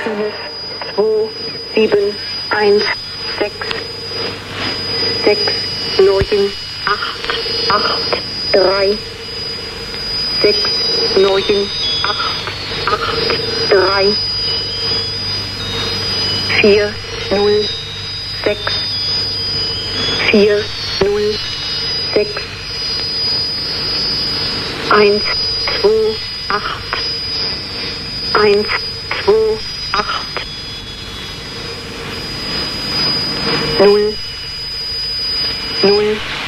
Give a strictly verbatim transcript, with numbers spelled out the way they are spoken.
fünf, zwei, sieben, eins, sechs, sechs, neun, acht, acht, drei, sechs, neun, acht, acht, drei, vier, null, sechs, vier, null, sechs, eins, zwei, acht, eins, zwei, acht, null, null,